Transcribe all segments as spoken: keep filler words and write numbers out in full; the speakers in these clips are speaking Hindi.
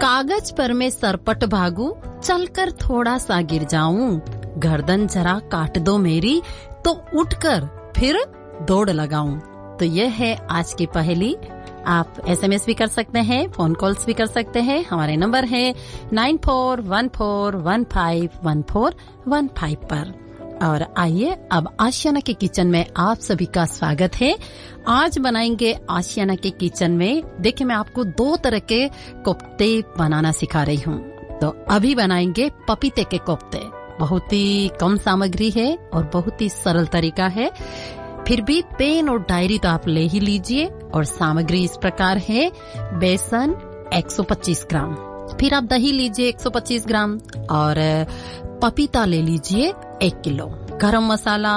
कागज पर मैं सरपट भागू, चलकर थोड़ा सा गिर जाऊं, गर्दन जरा काट दो मेरी, तो उठकर फिर दौड़ लगाऊं। तो ये है आज की पहेली। आप एसएमएस भी कर सकते हैं, फोन कॉल्स भी कर सकते हैं। हमारे नंबर है nine four one four one five one four one five पर। और आइए अब आशियाना के किचन में आप सभी का स्वागत है। आज बनाएंगे आशियाना के किचन में, देखिए मैं आपको दो तरह के कोफ्ते बनाना सिखा रही हूँ। तो अभी बनाएंगे पपीते के कोफ्ते। बहुत ही कम सामग्री है और बहुत ही सरल तरीका है। फिर भी पेन और डायरी तो आप ले ही लीजिए। और सामग्री इस प्रकार है, बेसन एक सौ पच्चीस ग्राम, फिर आप दही लीजिए एक सौ पच्चीस ग्राम, और पपीता ले लीजिए एक किलो, गरम मसाला,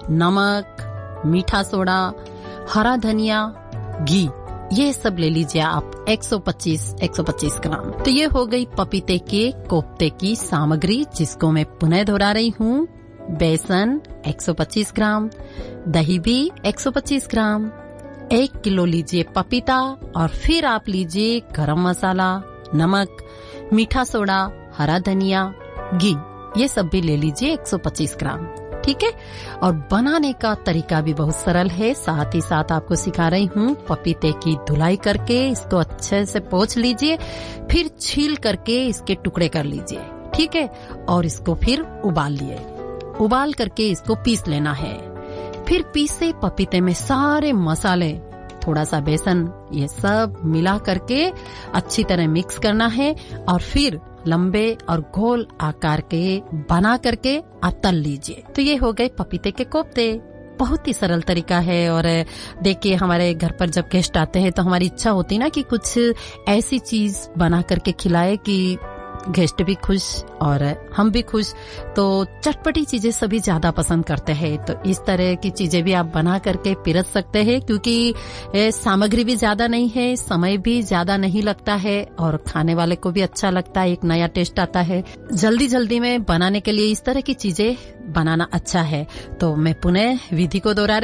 नमक, मीठा सोडा, हरा धनिया, घी, ये सब ले लीजिए आप एक सौ पच्चीस ग्राम। तो ये हो गई पपीते के कोफ्ते की सामग्री, जिसको मैं पुनः दोहरा रही हूँ। बेसन एक सौ पच्चीस ग्राम, दही भी एक सौ पच्चीस ग्राम, एक किलो लीजिए पपीता, और फिर आप लीजिए गरम मसाला, नमक, मीठा सोडा, हरा धनिया, घी, ये सब भी ले लीजिए एक सौ पच्चीस ग्राम। ठीक है। और बनाने का तरीका भी बहुत सरल है, साथ ही साथ आपको सिखा रही हूँ। पपीते की धुलाई करके इसको अच्छे से पोंछ लीजिए, फिर छील करके इसके टुकड़े कर लीजिए। ठीक है। और इसको फिर उबाल लिए, उबाल करके इसको पीस लेना है। फिर पीसे पपीते में सारे मसाले, थोड़ा सा बेसन, ये सब मिला करके अच्छी तरह मिक्स करना है। और फिर लंबे और गोल आकार के बना करके आप तल लीजिए। तो ये हो गए पपीते के कोफ्ते। बहुत ही सरल तरीका है। और देखिए हमारे घर पर जब गेस्ट आते हैं तो हमारी इच्छा होती है ना कि कुछ ऐसी चीज बना करके खिलाए कि गेस्ट भी खुश और हम भी खुश। तो चटपटी चीजें सभी ज्यादा पसंद करते हैं। तो इस तरह की चीजें भी आप बना करके पिरस सकते हैं, क्योंकि सामग्री भी ज्यादा नहीं है, समय भी ज्यादा नहीं लगता है, और खाने वाले को भी अच्छा लगता है, एक नया टेस्ट आता है। जल्दी जल्दी में बनाने के लिए इस तरह की चीजें बनाना अच्छा है। तो मैं पुनः विधि को दोहरा